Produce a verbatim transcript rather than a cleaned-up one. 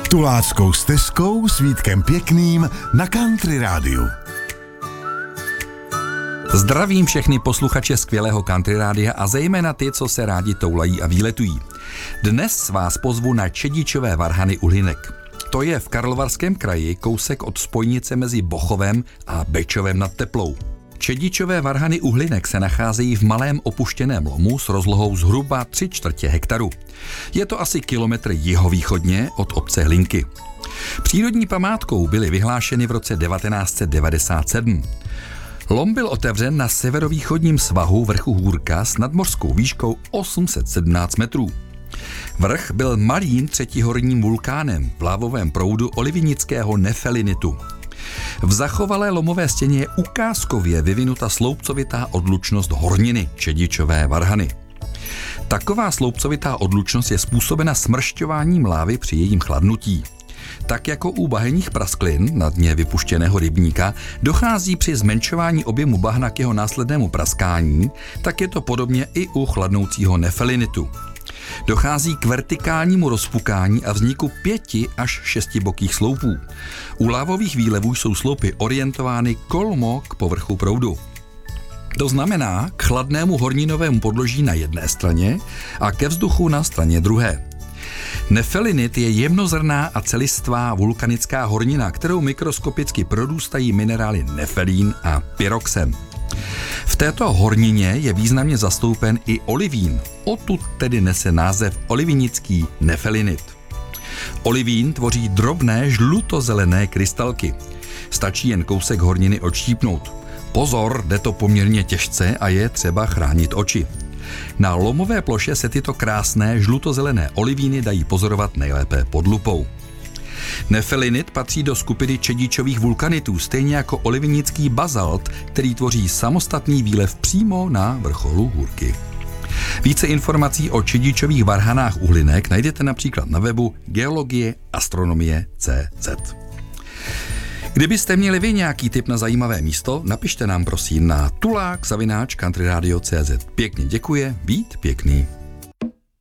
Tuláckou stezkou s Vítkem Pěkným na Country Rádiu. Zdravím všechny posluchače skvělého Country Rádia a zejména ty, co se rádi toulají a výletují. Dnes vás pozvu na Čedičové varhany u Hlinek. To je v Karlovarském kraji kousek od spojnice mezi Bochovem a Bečovem nad Teplou. Čedičové varhany u Hlinek se nacházejí v malém opuštěném lomu s rozlohou zhruba tři čtvrtě hektaru. Je to asi kilometr jihovýchodně od obce Hlinky. Přírodní památkou byly vyhlášeny v roce devatenáct set devadesát sedm. Lom byl otevřen na severovýchodním svahu vrchu Hůrka s nadmořskou výškou osm set sedmnáct metrů. Vrch byl malým třetihorním vulkánem v lávovém proudu olivinického nefelinitu. V zachovalé lomové stěně je ukázkově vyvinuta sloupcovitá odlučnost horniny Čedičové varhany. Taková sloupcovitá odlučnost je způsobena smršťováním lávy při jejím chladnutí. Tak jako u bahenních prasklin na dně vypuštěného rybníka dochází při zmenšování objemu bahna k jeho následnému praskání, tak je to podobně i u chladnoucího nefelinitu. Dochází k vertikálnímu rozpukání a vzniku pěti až šestibokých sloupů. U lávových výlevů jsou sloupy orientovány kolmo k povrchu proudu. To znamená k chladnému horninovému podloží na jedné straně a ke vzduchu na straně druhé. Nefelinit je jemnozrnná a celistvá vulkanická hornina, kterou mikroskopicky prorůstají minerály nefelín a pyroxen. V této hornině je významně zastoupen i olivín, odtud tedy nese název olivinický nefelinit. Olivín tvoří drobné žlutozelené krystalky. Stačí jen kousek horniny odštípnout. Pozor, jde to poměrně těžce a je třeba chránit oči. Na lomové ploše se tyto krásné žlutozelené olivíny dají pozorovat nejlépe pod lupou. Nefelinit patří do skupiny čedičových vulkanitů, stejně jako olivinický bazalt, který tvoří samostatný výlev přímo na vrcholu Hůrky. Více informací o čedičových varhanách u Hlinek najdete například na webu geologie astronomie tečka cé zet. Kdybyste měli vy nějaký tip na zajímavé místo, napište nám prosím na tulák zavináč countryradio tečka cé zet. Pěkně děkuje, Vít Pěkný.